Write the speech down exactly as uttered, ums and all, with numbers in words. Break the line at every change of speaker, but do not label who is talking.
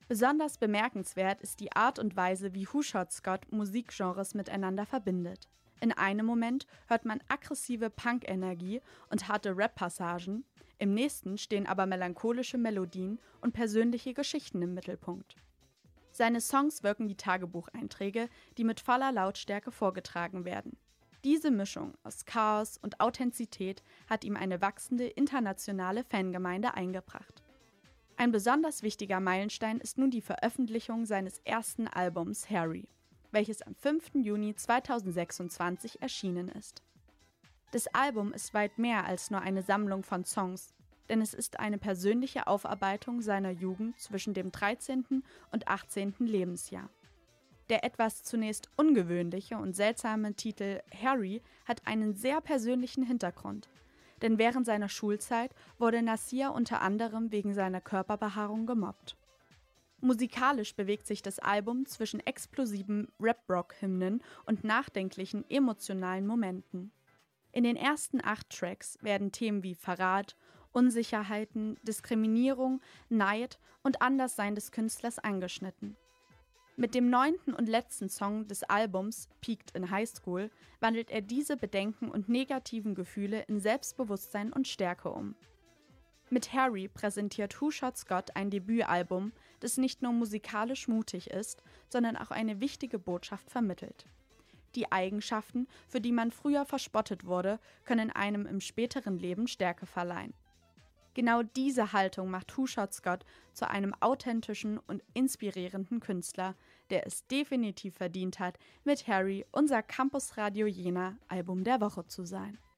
Besonders bemerkenswert ist die Art und Weise, wie Who Shot Scott Musikgenres miteinander verbindet. In einem Moment hört man aggressive Punk-Energie und harte Rap-Passagen, im nächsten stehen aber melancholische Melodien und persönliche Geschichten im Mittelpunkt. Seine Songs wirken wie Tagebucheinträge, die mit voller Lautstärke vorgetragen werden. Diese Mischung aus Chaos und Authentizität hat ihm eine wachsende internationale Fangemeinde eingebracht. Ein besonders wichtiger Meilenstein ist nun die Veröffentlichung seines ersten Albums Harry, welches am fünften Juni zweitausendsechsundzwanzig erschienen ist. Das Album ist weit mehr als nur eine Sammlung von Songs, denn es ist eine persönliche Aufarbeitung seiner Jugend zwischen dem dreizehnten und achtzehnten Lebensjahr. Der etwas zunächst ungewöhnliche und seltsame Titel Harry hat einen sehr persönlichen Hintergrund, denn während seiner Schulzeit wurde Nasir unter anderem wegen seiner Körperbehaarung gemobbt. Musikalisch bewegt sich das Album zwischen explosiven Rap-Rock-Hymnen und nachdenklichen, emotionalen Momenten. In den ersten acht Tracks werden Themen wie Verrat, Unsicherheiten, Diskriminierung, Neid und Anderssein des Künstlers angeschnitten. Mit dem neunten und letzten Song des Albums, Peaked in High School, wandelt er diese Bedenken und negativen Gefühle in Selbstbewusstsein und Stärke um. Mit Harry präsentiert Who Shot Scott ein Debütalbum, das nicht nur musikalisch mutig ist, sondern auch eine wichtige Botschaft vermittelt. Die Eigenschaften, für die man früher verspottet wurde, können einem im späteren Leben Stärke verleihen. Genau diese Haltung macht Who Shot Scott zu einem authentischen und inspirierenden Künstler, der es definitiv verdient hat, mit Harry unser Campus Radio Jena Album der Woche zu sein.